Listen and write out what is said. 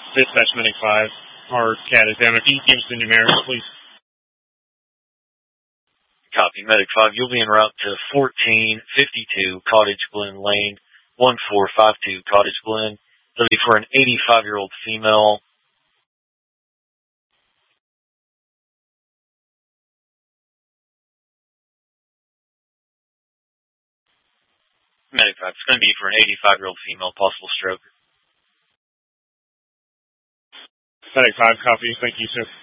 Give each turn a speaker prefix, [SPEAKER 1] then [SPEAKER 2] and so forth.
[SPEAKER 1] Dispatch Medic 5. Our CAT is down. If you give us the numerics, please.
[SPEAKER 2] Copy. Medic 5, you'll be en route to 1452 Cottage Glen Lane, 1452 Cottage Glen. It'll be for an 85-year-old female. Medic 5, it's going to be for an 85-year-old female, possible stroke.
[SPEAKER 1] Medic 5, copy. Thank you, sir.